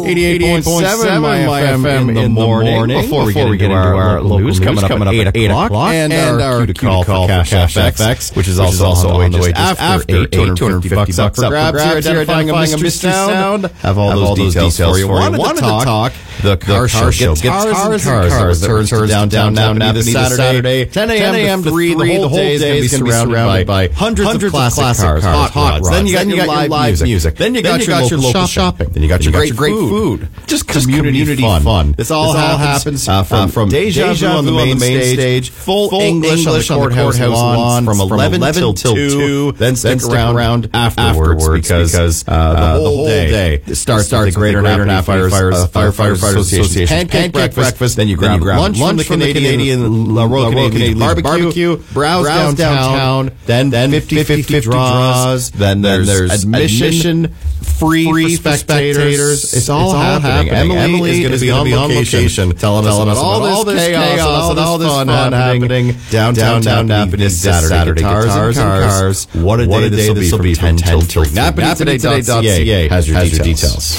88.7 My FM in the morning. Before we get into our local news coming up at 8 o'clock. And our cue to call for Cash FX, which is also on the way just after 8, $250 up for grabs. Here identifying a mystery sound. Have all those details for you. Wanted to talk the car show. Guitars that turns downtown Napanee this Saturday, 10 a.m. to 3. The whole day is going to be surrounded by hundreds of classic cars, hot rods. Then you got your live music. Then you got your local shopping. Then you got your great food. Just community fun. This all happens from Deja Vu on the main stage, full English on the courthouse lawn from 11 till 2. Then stick around afterwards because the whole day starts at the Greater Napanee Firefighters Association pancake breakfast. Then you grab lunch from the Canadian Royal Canadian Barbecue, browse downtown, then 50-50 draws, then there's admission free for spectators. It's all happening. Emily is going to be on location telling us about all this chaos and all this fun happening downtown Napanee this Saturday. Guitars and cars. What a day this will be from 10 till 3. NapaneeToday.ca has your details.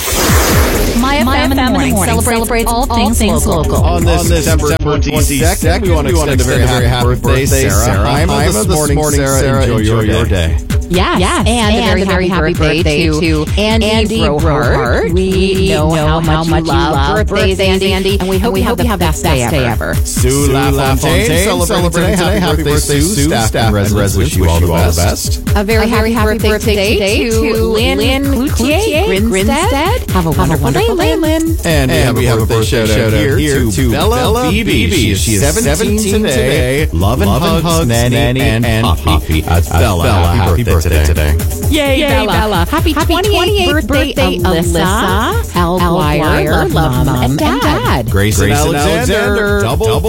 My FM in the morning celebrates all things local. On this September 22nd, we want to extend a very happy birthday, Sarah. Haima this morning, Sarah. Enjoy your day. Yes. And a very happy birthday to Andy Brohart. We know how much you love birthdays, Andy. And we hope you have the best day ever. Sue LaFontaine celebrating today. Happy birthday, Sue. Staff and residents wish you all the best. A very happy birthday today to Lynn Cloutier Grinstead. Have a wonderful day, Lynn. And we have a birthday shout out here to Bella Beebe. She is 17 today. Love and hugs, Nanny and Poppy. That's Bella. Happy birthday today. Yay, Bella. Happy 28th birthday, Alyssa. Al Wire. Love Mom and Dad. Grayson Alexander. Double